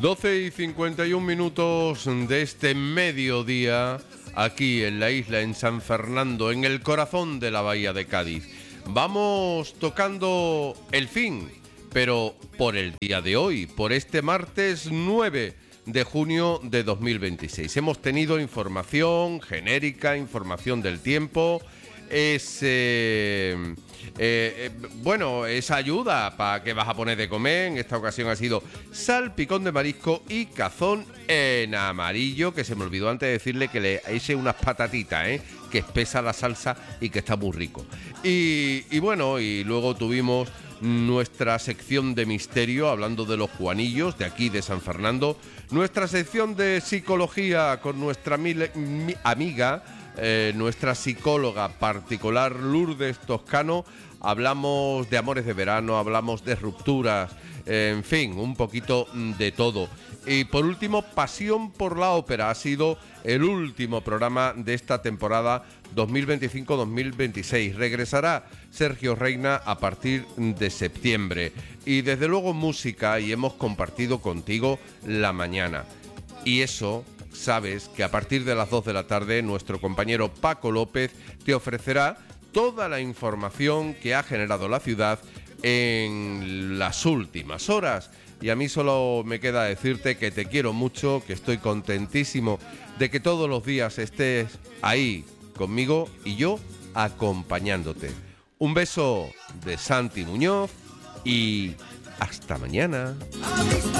12:51 de este mediodía, aquí en la isla, en San Fernando, en el corazón de la bahía de Cádiz. Vamos tocando el fin, pero por el día de hoy, por este martes 9 de junio de 2026. Hemos tenido información genérica, información del tiempo, esa ayuda para que vas a poner de comer. En esta ocasión ha sido salpicón de marisco y cazón en amarillo, que se me olvidó antes de decirle que le eche unas patatitas, que espesa la salsa y que está muy rico. Y luego tuvimos nuestra sección de misterio, hablando de los Juanillos de aquí de San Fernando, nuestra sección de psicología con nuestra amiga, nuestra psicóloga particular Lourdes Toscano. Hablamos de amores de verano, hablamos de rupturas, en fin, un poquito de todo. Y por último, Pasión por la Ópera. Ha sido el último programa de esta temporada 2025-2026. Regresará Sergio Reina a partir de septiembre. Y desde luego música, y hemos compartido contigo la mañana. Y eso, sabes que a partir de las 2 de la tarde nuestro compañero Paco López te ofrecerá toda la información que ha generado la ciudad en las últimas horas. Y a mí solo me queda decirte que te quiero mucho, que estoy contentísimo de que todos los días estés ahí conmigo y yo acompañándote. Un beso de Santi Muñoz y hasta mañana.